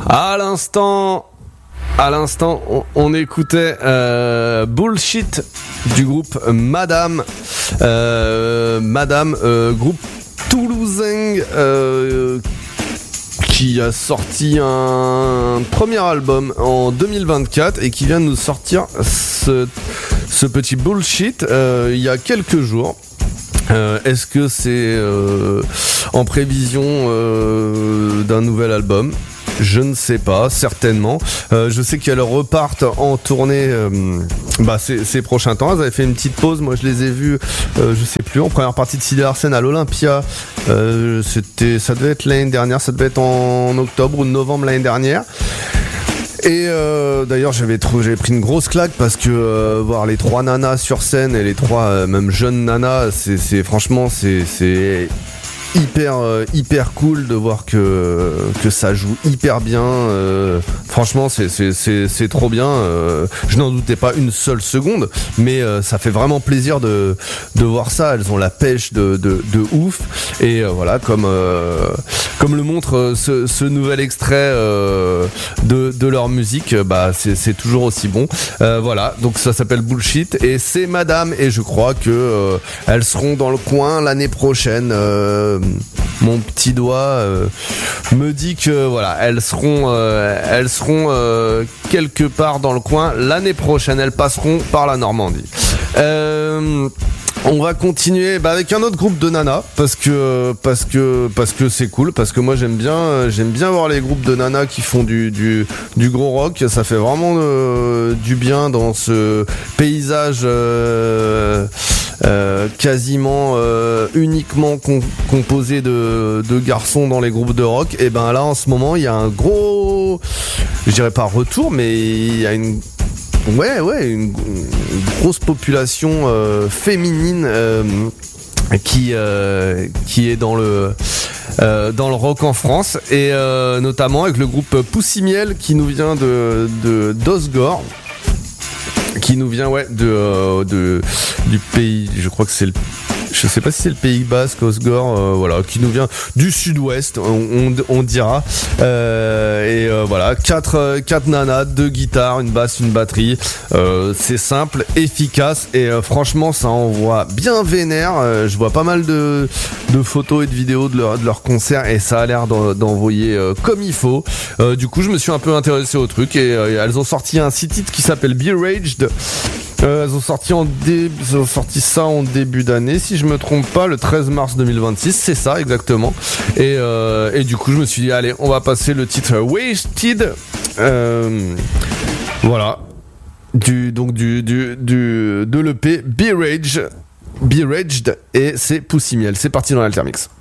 À l'instant, on écoutait Bullshit du groupe Madame, groupe toulousain qui a sorti un premier album en 2024 et qui vient de nous sortir ce petit Bullshit il y a quelques jours. Est-ce que c'est en prévision d'un nouvel album ? Je ne sais pas, certainement. Je sais qu'elles repartent en tournée ces prochains temps. Elles avaient fait une petite pause. Moi, je les ai vues, je sais plus, en première partie de Sider Arsène à l'Olympia. Ça devait être l'année dernière. Ça devait être en octobre ou novembre l'année dernière. Et d'ailleurs j'avais pris une grosse claque parce que voir les trois nanas sur scène et les trois même jeunes nanas, c'est franchement c'est hyper cool de voir que ça joue hyper bien. Franchement c'est trop bien. Je n'en doutais pas une seule seconde, mais ça fait vraiment plaisir de voir ça. Elles ont la pêche de ouf. Et voilà, comme le montre ce nouvel extrait de leur musique, c'est toujours aussi bon. Voilà, donc ça s'appelle Bullshit et c'est Madame, et je crois que elles seront dans le coin l'année prochaine. Mon petit doigt me dit que voilà, elles seront quelque part dans le coin l'année prochaine. Elles passeront par la Normandie. On va continuer avec un autre groupe de nanas parce que c'est cool, parce que moi j'aime bien voir les groupes de nanas qui font du gros rock. Ça fait vraiment du bien dans ce paysage quasiment uniquement composé de groupes dans les groupes de rock. Et ben là en ce moment il y a un gros, je dirais pas retour, mais il y a une grosse population féminine qui est dans le rock en France, et notamment avec le groupe Poussimiel qui nous vient de d'Osgore, qui nous vient du pays, je crois que c'est je sais pas si c'est le Pays Basque, Osgore, voilà, qui nous vient du sud-ouest, on dira. Voilà, quatre nanas, 2 guitares, une basse, une batterie. C'est simple, efficace, et franchement, ça envoie bien vénère. Je vois pas mal de photos et de vidéos de leur concert, et ça a l'air d'envoyer comme il faut. Du coup, je me suis un peu intéressé au truc, et elles ont sorti un 6 titres qui s'appelle Be Raged. Elles ont sorti ça en début d'année, si je me trompe pas, le 13 mars 2026, c'est ça exactement. Et du coup je me suis dit allez, on va passer le titre Wasted, voilà, de l'EP Be Raged, et c'est Poussimiel. C'est parti dans l'Altermix.